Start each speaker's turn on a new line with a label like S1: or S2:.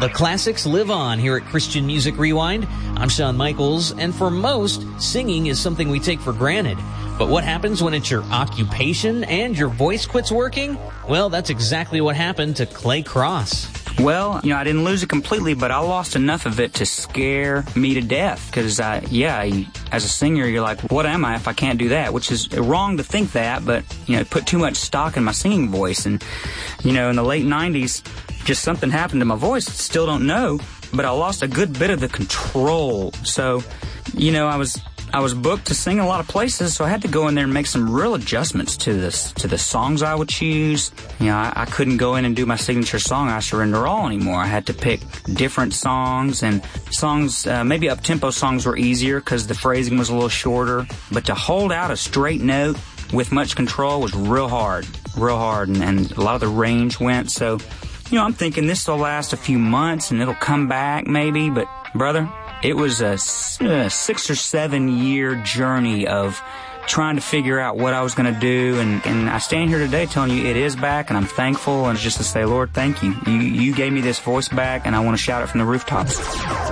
S1: The classics live on here at Christian Music Rewind. I'm Shawn Michaels, and for most, singing is something we take for granted. But what happens when it's your occupation and your voice quits working? Well, that's exactly what happened to Clay Cross.
S2: Well, I didn't lose it completely, but I lost enough of it to scare me to death. Because, as a singer, you're like, what am I if I can't do that? Which is wrong to think that, but, put too much stock in my singing voice. And, in the late 90s, just something happened to my voice. Still don't know, but I lost a good bit of the control. So, I was booked to sing a lot of places, so I had to go in there and make some real adjustments to the songs I would choose. I couldn't go in and do my signature song, I Surrender All, anymore. I had to pick different songs, and songs, maybe up-tempo songs were easier because the phrasing was a little shorter. But to hold out a straight note with much control was real hard, and a lot of the range went. So, I'm thinking this will last a few months and it'll come back maybe, but brother, it was a 6 or 7 year journey of trying to figure out what I was going to do. And I stand here today telling you it is back, and I'm thankful. And just to say, Lord, thank you. You gave me this voice back, and I want to shout it from the rooftops.